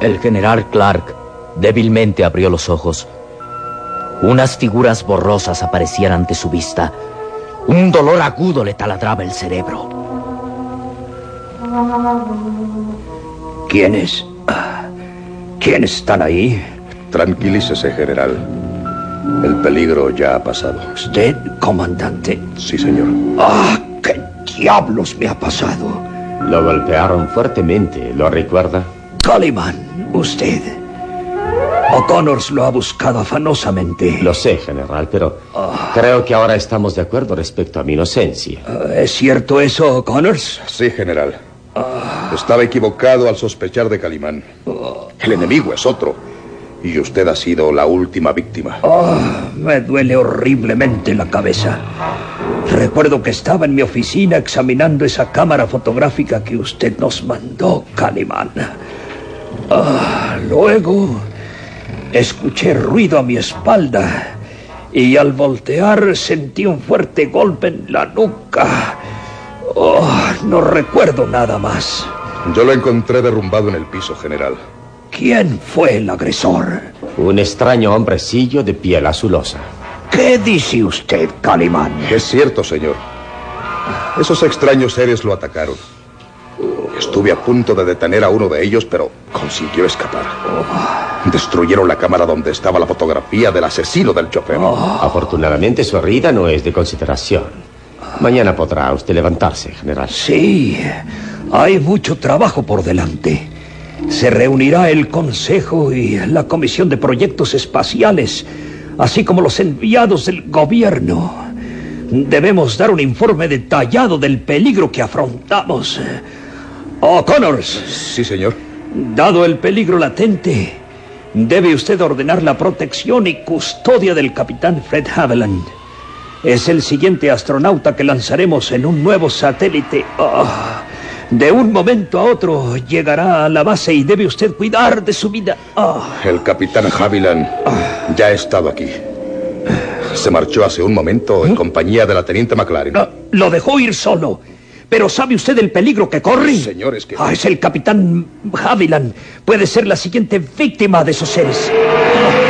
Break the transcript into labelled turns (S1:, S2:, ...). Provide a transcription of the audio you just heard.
S1: El general Clark débilmente abrió los ojos. Unas figuras borrosas aparecían ante su vista. Un dolor agudo le taladraba el cerebro.
S2: ¿Quiénes? ¿Quiénes están ahí?
S3: Tranquilícese, general. El peligro ya ha pasado.
S2: ¿Usted, comandante?
S3: Sí, señor.
S2: ¿Qué diablos me ha pasado?
S4: Lo golpearon fuertemente, ¿lo recuerda?
S2: Caliman, usted. O'Connors lo ha buscado afanosamente.
S4: Lo sé, general, pero creo que ahora estamos de acuerdo respecto a mi inocencia.
S2: ¿Es cierto eso, O'Connors?
S3: Sí, general. Estaba equivocado al sospechar de Calimán. El enemigo es otro. Y usted ha sido la última víctima.
S2: Me duele horriblemente la cabeza. Recuerdo que estaba en mi oficina examinando esa cámara fotográfica que usted nos mandó, Calimán. Luego escuché ruido a mi espalda y al voltear sentí un fuerte golpe en la nuca. No recuerdo nada más.
S3: Yo lo encontré derrumbado en el piso, general.
S2: ¿Quién fue el agresor?
S4: Un extraño hombrecillo de piel azulosa.
S2: ¿Qué dice usted, Calimán?
S3: Es cierto, señor. Esos extraños seres lo atacaron. Estuve a punto de detener a uno de ellos, pero consiguió escapar. Destruyeron la cámara donde estaba la fotografía del asesino del chofer.
S4: Afortunadamente su herida no es de consideración. Mañana podrá usted levantarse, general.
S2: Sí, hay mucho trabajo por delante. Se reunirá el Consejo y la Comisión de Proyectos Espaciales, así como los enviados del gobierno. Debemos dar un informe detallado del peligro que afrontamos. O'Connors.
S3: Sí, señor.
S2: Dado el peligro latente, debe usted ordenar la protección y custodia del capitán Fred Haviland. Es el siguiente astronauta que lanzaremos en un nuevo satélite. De un momento a otro llegará a la base y debe usted cuidar de su vida.
S3: El capitán Haviland ya ha estado aquí. Se marchó hace un momento en compañía de la teniente McLaren.
S2: Lo dejó ir solo. ¿Pero sabe usted el peligro que corre?
S3: Señor, es que...
S2: Es el capitán Haviland. Puede ser la siguiente víctima de esos seres.